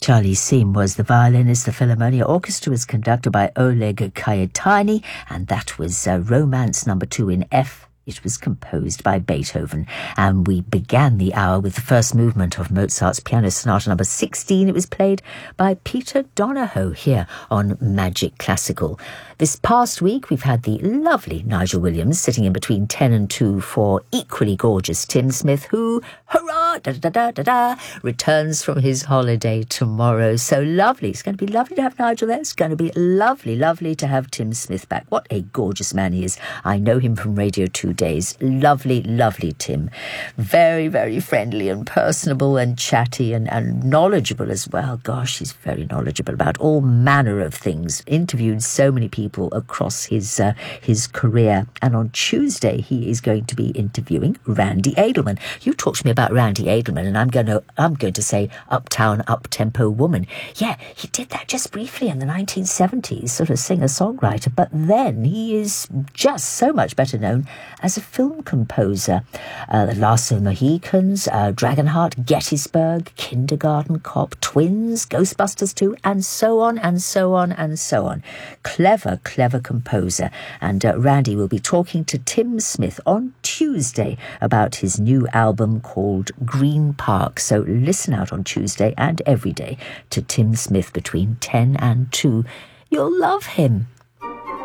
Charlie Seam was the violinist. The Philharmonia Orchestra was conducted by Oleg Kayatani, and that was Romance No. 2 in F. It was composed by Beethoven, and we began the hour with the first movement of Mozart's Piano Sonata No. 16. It was played by Peter Donahoe here on Magic Classical. This past week, we've had the lovely Nigel Williams sitting in between 10 and 2 for equally gorgeous Tim Smith, who, hurrah, da-da-da-da-da, returns from his holiday tomorrow. So lovely. It's going to be lovely to have Nigel there. It's going to be lovely, lovely to have Tim Smith back. What a gorgeous man he is. I know him from Radio 2 days. Lovely, lovely Tim. Very, very friendly and personable and chatty and knowledgeable as well. Gosh, he's very knowledgeable about all manner of things. Interviewed so many people across his career. And on Tuesday, he is going to be interviewing Randy Edelman. You talked to me about Randy Edelman, and I'm going to say Uptown Up-Tempo Woman. Yeah, he did that just briefly in the 1970s, sort of singer-songwriter, but then he is just so much better known as a film composer. The Last of the Mohicans, Dragonheart, Gettysburg, Kindergarten Cop, Twins, Ghostbusters 2, and so on and so on and so on. Clever composer. And Randy will be talking to Tim Smith on Tuesday about his new album called Green Park. So listen out on Tuesday and every day to Tim Smith between 10 and 2. You'll love him.